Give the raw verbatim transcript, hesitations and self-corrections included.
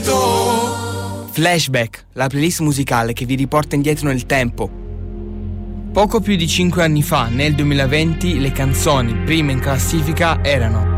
Flashback, la playlist musicale che vi riporta indietro nel tempo. Poco più di cinque anni fa, nel duemilaventi, le canzoni prime in classifica erano